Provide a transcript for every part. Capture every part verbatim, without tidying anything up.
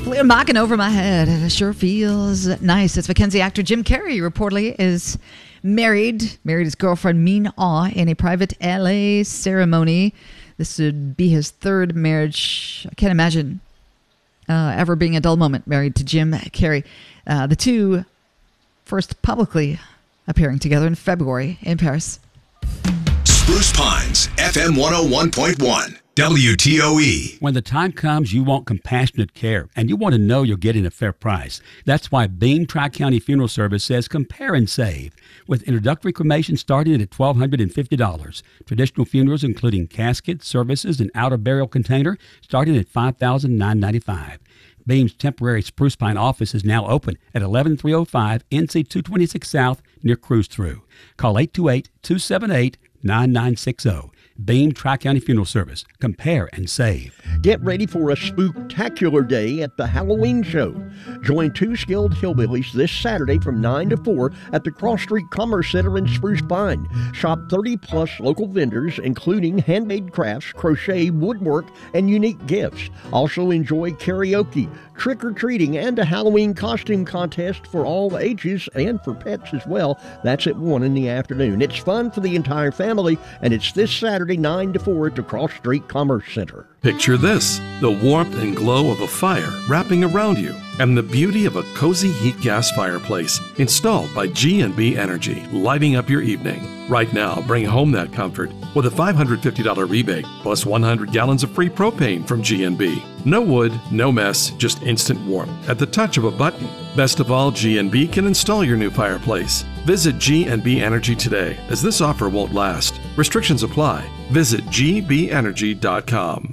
Playing knocking over my head. It sure feels nice. It's Mackenzie actor Jim Carrey reportedly is married, married his girlfriend Min Ah in a private L A ceremony. This would be his third marriage. I can't imagine uh, ever being a dull moment married to Jim Carrey. Uh, the two first publicly appearing together in February in Paris. Spruce Pines, F M one oh one point one. W T O E. When the time comes, you want compassionate care, and you want to know you're getting a fair price. That's why Beam Tri-County Funeral Service says compare and save. With introductory cremation starting at twelve hundred fifty dollars. Traditional funerals, including casket, services, and outer burial container, starting at five thousand nine hundred ninety-five dollars. Beam's temporary Spruce Pine office is now open at eleven three oh five N C two twenty-six South near Cruise Through. Call eight two eight, two seven eight, nine nine six zero. Beam Tri-County Funeral Service. Compare and save. Get ready for a spooktacular day at the Halloween show. Join two skilled hillbillies this Saturday from nine to four at the Cross Street Commerce Center in Spruce Pine. Shop thirty plus local vendors, including handmade crafts, crochet, woodwork, and unique gifts. Also enjoy karaoke, trick-or-treating, and a Halloween costume contest for all ages and for pets as well. That's at one in the afternoon. It's fun for the entire family, and it's this Saturday, nine to four at the Cross Street Commerce Center. Picture this, the warmth and glow of a fire wrapping around you, and the beauty of a cozy heat gas fireplace installed by G and B Energy, lighting up your evening. Right now, bring home that comfort with a five hundred fifty dollars rebate plus one hundred gallons of free propane from G and B. No wood, no mess, just instant warmth at the touch of a button. Best of all, G and B can install your new fireplace. Visit G and B Energy today, as this offer won't last. Restrictions apply. Visit G B energy dot com.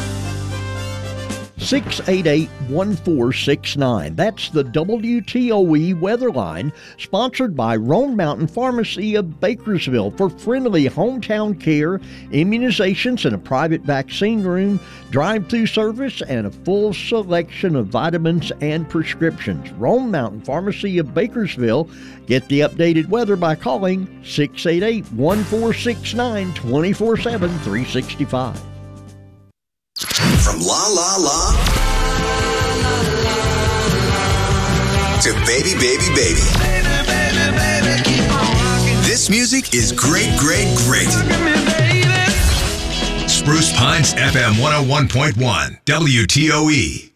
six eight eight, one four six nine. That's the W T O E weather line, sponsored by Roan Mountain Pharmacy of Bakersville for friendly hometown care, immunizations and a private vaccine room, drive-through service, and a full selection of vitamins and prescriptions. Roan Mountain Pharmacy of Bakersville. Get the updated weather by calling six eight eight, one four six nine, two four seven, three six five. From La La La to Baby Baby Baby. This music is great, great, great. Spruce Pines F M one oh one point one, W T O E.